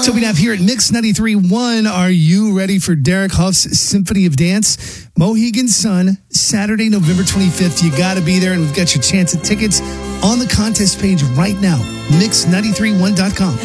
we have here at Mix 93.1. Are you ready for Derek Huff's Symphony of Dance? Mohegan Sun, Saturday, November 25th. You got to be there, and we've got your chance at tickets on the contest page right now. Mix931.com.